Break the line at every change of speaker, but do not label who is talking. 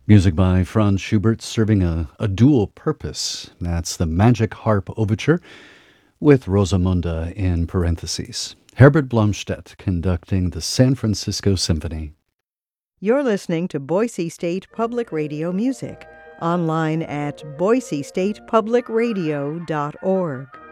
Music by Franz Schubert serving a dual purpose. That's the Magic Harp Overture with Rosamunde in parentheses. Herbert Blomstedt conducting the San Francisco Symphony.
You're listening to Boise State Public Radio music, online at boisestatepublicradio.org.